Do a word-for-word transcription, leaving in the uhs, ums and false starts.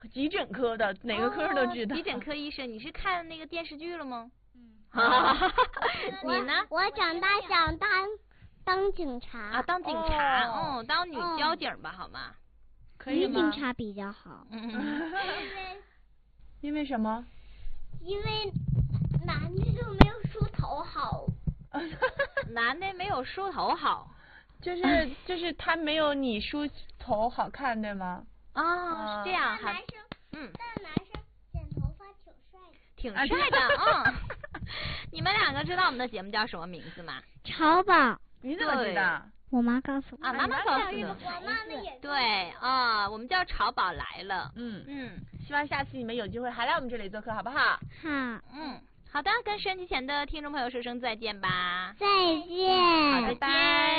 急诊科的，哪个科都知道。 哦、急诊科医生，你是看那个电视剧了吗？ 嗯。 你呢？ 我长大想当当警察。 啊，当警察， 哦， 嗯，当女交警吧，好吗？ 可以吗？ 女警察比较好。 嗯。 因为因为什么？ 因为男的就没有梳头好。 男的没有梳头好。 就是就是他没有你梳头好看，对吗？ 啊，是这样哈。 男生， 嗯， 但男生剪头发挺帅的。 挺帅的，嗯。你们两个知道我们的节目叫什么名字吗？ 潮宝。 你怎么知道？ 我妈告诉我。 啊，妈妈告诉的。 我妈妈也对啊，我们叫潮宝来了。 嗯嗯， 希望下次你们有机会还来我们这里做客，好不好？ 好。 嗯，好的，跟收音机前的听众朋友说声再见吧。 再见。 好，再见。